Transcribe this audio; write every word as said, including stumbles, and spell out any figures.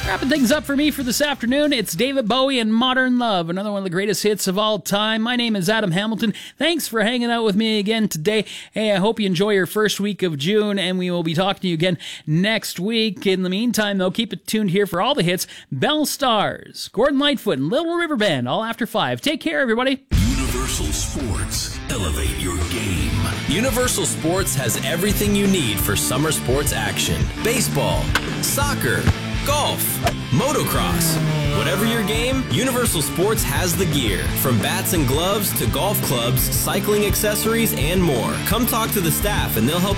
Wrapping things up for me for this afternoon, it's David Bowie and Modern Love, another one of the greatest hits of all time. My name is Adam Hamilton. Thanks for hanging out with me again today. Hey, I hope you enjoy your first week of June, and we will be talking to you again next week. In the meantime, though, keep it tuned here for all the hits. Bell Stars, Gordon Lightfoot, and Little River Band, all after five. Take care, everybody. Universal Sports. Elevate your game. Universal Sports has everything you need for summer sports action. Baseball, soccer, golf, motocross. Whatever your game, Universal Sports has the gear. From bats and gloves to golf clubs, cycling accessories, and more. Come talk to the staff and they'll help